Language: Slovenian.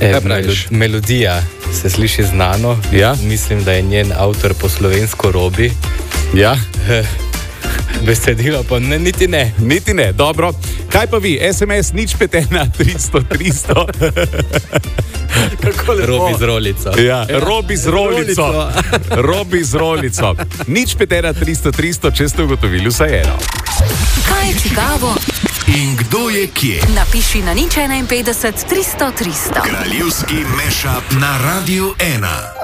Melodija se sliši znano. Ja? Mislim, da je njen avtor po slovensko Robi. Ja? Besedilo pa ne, niti ne. Niti ne, dobro. Kaj pa vi, SMS 051 300 300? Robi z rolico. Ja, Robi z rolico. Robi z rolico. 051 300 300, če ste ugotovili vsaj eno. Kaj je čigavo? In kdo je kje? Napiši na 051 300 300. Kraljevski mashup na Radiu 1.